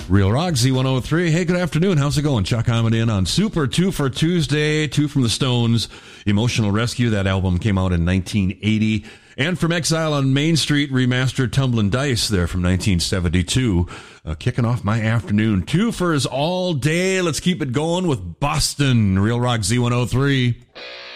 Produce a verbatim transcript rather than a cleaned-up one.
Real Rock Z one oh three. Hey, good afternoon. How's it going? Chuck Hammond in on Super two for Tuesday. Two from the Stones. Emotional Rescue. That album came out in nineteen eighty. And From Exile on Main Street, remastered Tumblin' Dice there from nineteen seventy-two. Uh, kicking off my afternoon. Two-fers all day. Let's keep it going with Boston. Real Rock Z one oh three.